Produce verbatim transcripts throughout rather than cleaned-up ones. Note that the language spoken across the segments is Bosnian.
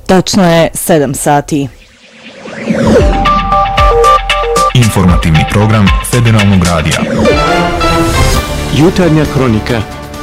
Tačno je sedam sati. Informativni program Federalnog radija. Jutarnja kronika.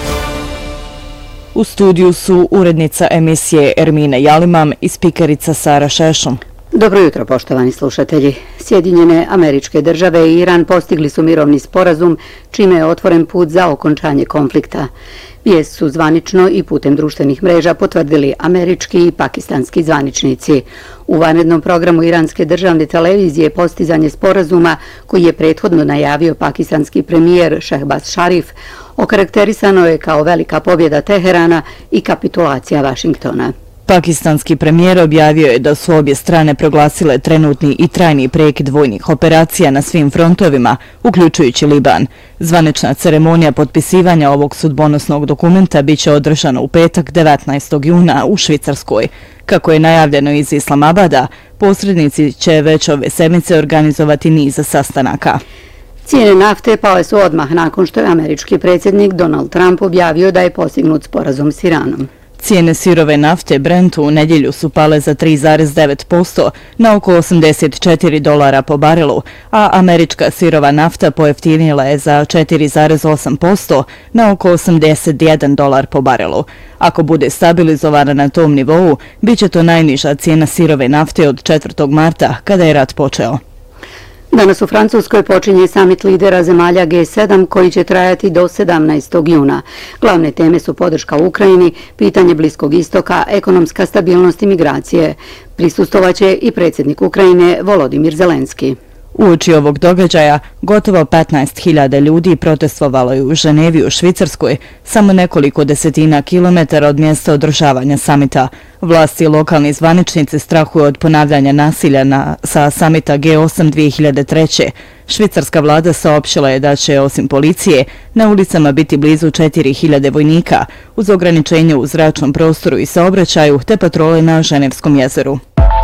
U studiju su urednica emisije Ermina Jalimam i spikerica Sara Šešum. Dobro jutro, poštovani slušatelji. Sjedinjene Američke Države i Iran postigli su mirovni sporazum, čime je otvoren put za okončanje konflikta. Vijest su zvanično i putem društvenih mreža potvrdili američki i pakistanski zvaničnici. U vanrednom programu iranske državne televizije postizanje sporazuma, koji je prethodno najavio pakistanski premijer Šehbaz Šarif, okarakterisano je kao velika pobjeda Teherana i kapitulacija Vašingtona. Pakistanski premijer objavio je da su obje strane proglasile trenutni i trajni prekid vojnih operacija na svim frontovima, uključujući Liban. Zvanična ceremonija potpisivanja ovog sudbonosnog dokumenta biće održana u petak devetnaestog juna u Švicarskoj. Kako je najavljeno iz Islamabada, posrednici će već ove sedmice organizovati niz sastanaka. Cijene nafte pale su odmah nakon što je američki predsjednik Donald Trump objavio da je postignut sporazum s Iranom. Cijene sirove nafte Brentu u nedjelju su pale za tri zarez devet posto na oko osamdeset četiri dolara po barelu, a američka sirova nafta pojeftinila je za četiri zarez osam posto na oko osamdeset jedan dolar po barelu. Ako bude stabilizovana na tom nivou, bit će to najniža cijena sirove nafte od četvrtog marta, kada je rat počeo. Danas u Francuskoj počinje samit lidera zemalja G sedam koji će trajati do sedamnaestog juna. Glavne teme su podrška Ukrajini, pitanje Bliskog istoka, ekonomska stabilnost i migracije. Prisustovaće i predsjednik Ukrajine Volodimir Zelenski. Uoči ovog događaja, gotovo petnaest hiljada ljudi protestovalo je u Ženevi u Švicarskoj, samo nekoliko desetina kilometara od mjesta održavanja samita. Vlasti i lokalni zvaničnici strahuju od ponavljanja nasilja na, sa samita G osam dvije hiljade treće. Švicarska vlada saopćila je da će, osim policije, na ulicama biti blizu četiri hiljade vojnika, uz ograničenje u zračnom prostoru i saobraćaju, te patrole na Ženevskom jezeru.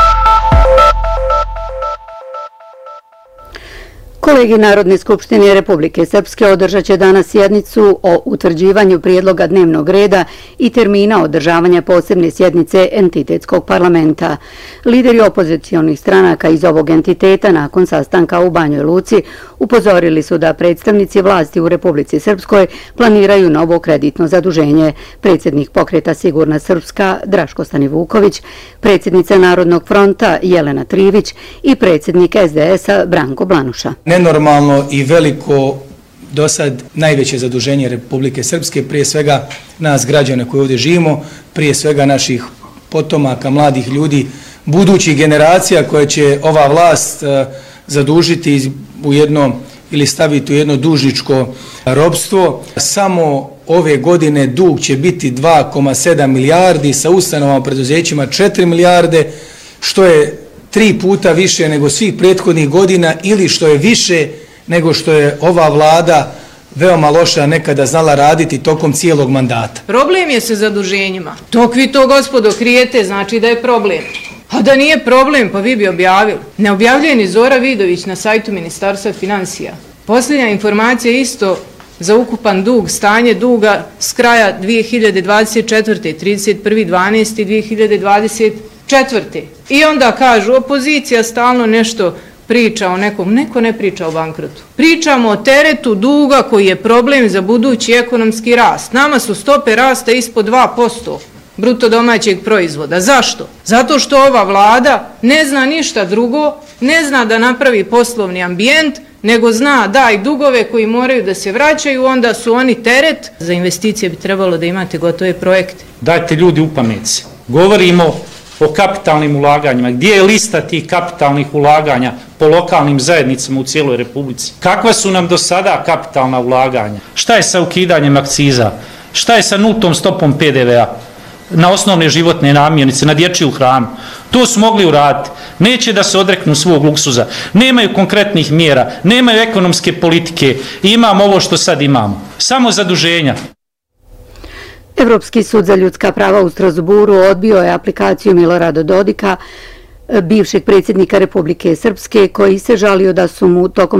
Kolegi Narodne skupštine Republike Srpske održat će danas sjednicu o utvrđivanju prijedloga dnevnog reda i termina održavanja posebne sjednice entitetskog parlamenta. Lideri opozicionih stranaka iz ovog entiteta nakon sastanka u Banjoj Luci upozorili su da predstavnici vlasti u Republici Srpskoj planiraju novo kreditno zaduženje. Predsjednik pokreta Sigurna Srpska Draško Stanivuković, predsjednica Narodnog fronta Jelena Trivić i predsjednik S D S-a Branko Blanuša. Nenormalno i veliko, do sad najveće zaduženje Republike Srpske, prije svega nas građana koji ovdje živimo, prije svega naših potomaka, mladih ljudi, budućih generacija koje će ova vlast zadužiti u jedno ili staviti u jedno dužničko ropstvo. Samo ove godine dug će biti dva zarez sedam milijardi, sa ustanovama preduzećima četiri milijarde, što je tri puta više nego svih prethodnih godina ili što je više nego što je ova vlada veoma loša nekada znala raditi tokom cijelog mandata. Problem je sa zaduženjima. Dok vi to, gospodo, krijete, znači da je problem. A da nije problem, pa vi bi objavili. Ne objavljuje ni Zora Vidović na sajtu Ministarstva financija. Posljednja informacija je isto za ukupan dug, stanje duga s kraja dvije hiljade dvadeset četvrte. trideset prvi dvanaesti dvije hiljade dvadeset četvrte. I onda kažu, opozicija stalno nešto priča o nekom, neko ne priča o bankrotu. Pričamo o teretu duga koji je problem za budući ekonomski rast. Nama su stope rasta ispod dva posto bruto domaćeg proizvoda. Zašto? Zato što ova vlada ne zna ništa drugo, ne zna da napravi poslovni ambijent, nego zna da i dugove koji moraju da se vraćaju, onda su oni teret. Za investicije bi trebalo da imate gotove projekte. Dajte ljudi upamet se. Govorimo o kapitalnim ulaganjima. Gdje je lista tih kapitalnih ulaganja po lokalnim zajednicama u cijeloj Republici? Kakva su nam do sada kapitalna ulaganja? Šta je sa ukidanjem akciza? Šta je sa nultom stopom P D V-a na osnovne životne namirnice, na dječju hranu? To su mogli uraditi. Neće da se odreknu svog luksuza. Nemaju konkretnih mjera, nemaju ekonomske politike. Imamo ovo što sad imamo. Samo zaduženja. Evropski sud za ljudska prava u Strasburu odbio je aplikaciju Milorada Dodika, bivšeg predsjednika Republike Srpske, koji se žalio da su mu tokom